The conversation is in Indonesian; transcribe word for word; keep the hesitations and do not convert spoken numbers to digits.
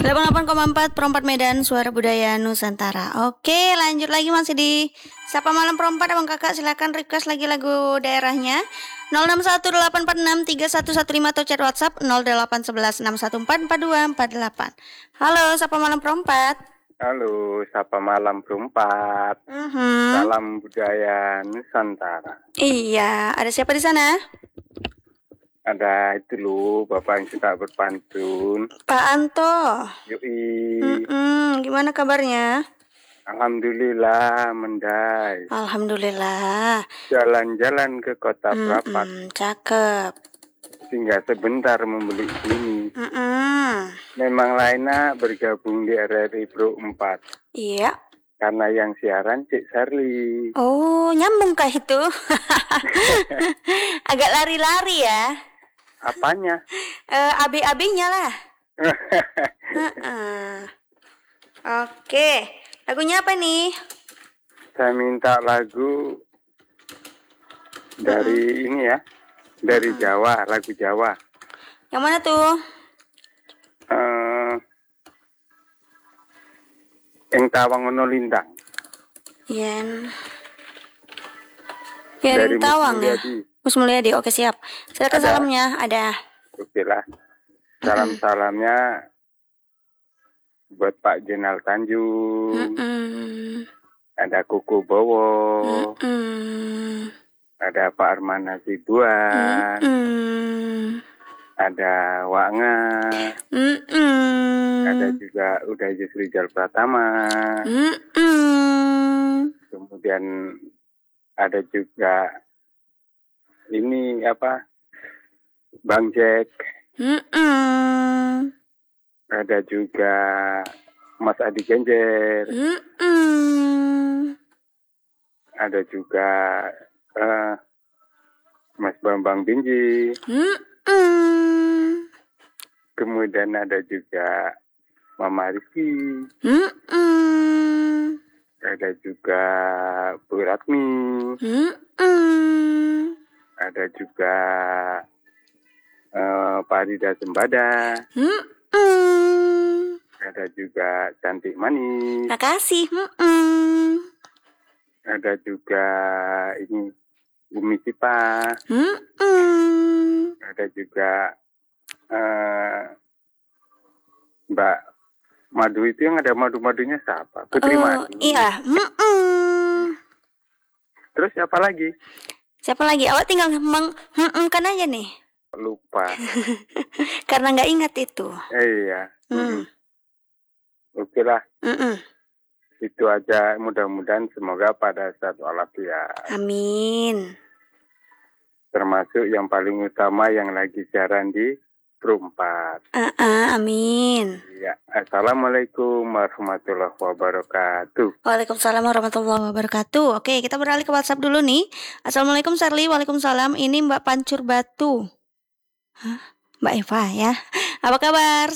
delapan puluh delapan koma empat Perempat Medan, Suara Budaya Nusantara. Oke, lanjut lagi masih di Sapa Malam Perempat. Abang kakak silakan request lagi lagu daerahnya. nol enam satu delapan empat enam tiga satu satu lima atau chat WhatsApp nol delapan satu satu enam satu empat empat dua empat delapan. Halo, Sapa Malam Perempat. Halo, Sapa Malam Perempat. Mm-hmm. Salam budaya Nusantara. Iya, ada siapa di sana? Ada itu loh, Bapak yang suka berpantun. Pak Anto. Yoi. Mm-mm, gimana kabarnya? Alhamdulillah, Mendai. Alhamdulillah. Jalan-jalan ke kota Prapat. Cakep. Tinggal sebentar membeli ini. Mm-mm. Memang lainnya bergabung di R R I Pro empat. Iya. Karena yang siaran Cik Sarli. Oh, nyambung kah itu? Agak lari-lari ya. Apanya? Uh, A B A B-nya lah. uh-uh. Oke, lagunya apa nih? Saya minta lagu dari uh-uh. ini ya, dari uh-uh. Jawa, lagu Jawa. Yang mana tuh? Uh, yang Tawang Ono Lintang. Yen. Yen Tawang ya. Mus Mulyadi, oke siap. Silakan salamnya, ada. Oke lah. Salam-salamnya buat Pak Jenal Tanjung. Mm-mm. Ada Kuku Bowo. Mm-mm. Ada Pak Arman Hasibuan. Mm-mm. Ada Wanga. Mm-mm. Ada juga Uday Rizal Pratama. Mm-mm. Kemudian ada juga ini apa, Bang Jack. Mm-mm. Ada juga Mas Adi Genjer. Mm-mm. Ada juga uh, Mas Bambang Binji. Mm-mm. Kemudian ada juga Mama Rizky. Mm-mm. Ada juga Bu Ratmi. Mm-mm. Ada juga uh, Pak Rida Sembada. Mm-mm. Ada juga Cantik Manis. Makasih. Mm-mm. Ada juga ini Bumi Sipa. Mm-mm. Ada juga uh, Mbak Madu itu yang ada madu-madunya siapa? Putri oh, Madu. Iya. Mm-mm. Terus siapa lagi? Siapa lagi? Awak tinggal meng kan aja nih. Lupa. Karena nggak ingat itu. Eh, iya. Mm. Oke lah. Mm-mm. Itu aja. Mudah-mudahan semoga pada saat walafiat. Amin. Termasuk yang paling utama yang lagi siaran di Perempat. Uh-uh, amin. Ya. Assalamualaikum warahmatullahi wabarakatuh. Waalaikumsalam warahmatullahi wabarakatuh. Oke, kita beralih ke WhatsApp dulu nih. Assalamualaikum Sarli. Waalaikumsalam. Ini Mbak Pancur Batu. Hah? Mbak Eva ya. Apa kabar?